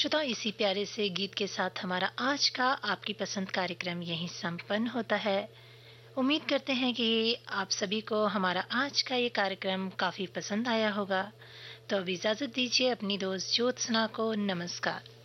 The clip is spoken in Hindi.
श्रोता, इसी प्यारे से गीत के साथ हमारा आज का आपकी पसंद कार्यक्रम यहीं संपन्न होता है। उम्मीद करते हैं कि आप सभी को हमारा आज का ये कार्यक्रम काफी पसंद आया होगा। तो अब इजाजत दीजिए अपनी दोस्त ज्योत्सना को। नमस्कार।